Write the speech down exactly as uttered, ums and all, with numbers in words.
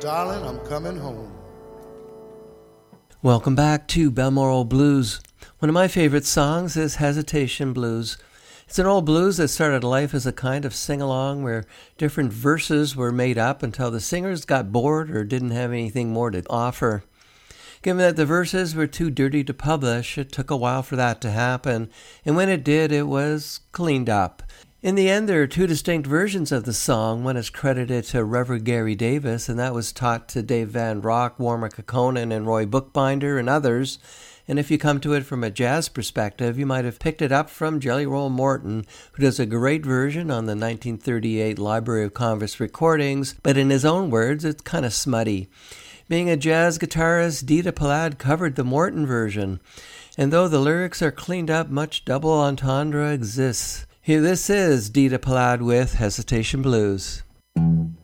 darling, I'm coming home. Welcome back to Balmoral Blues. One of my favorite songs is Hesitation Blues. It's an old blues that started life as a kind of sing-along where different verses were made up until the singers got bored or didn't have anything more to offer. Given that the verses were too dirty to publish, it took a while for that to happen, and when it did, it was cleaned up. In the end, there are two distinct versions of the song. One is credited to Reverend Gary Davis, and that was taught to Dave Van Rock, Warwick Kekkonen, and Roy Bookbinder, and others. And if you come to it from a jazz perspective, you might have picked it up from Jelly Roll Morton, who does a great version on the nineteen thirty-eight Library of Congress recordings, but in his own words, it's kind of smutty. Being a jazz guitarist, Dita Palad covered the Morton version, and though the lyrics are cleaned up, much double entendre exists. Here this is Dita Palad with Hesitation Blues.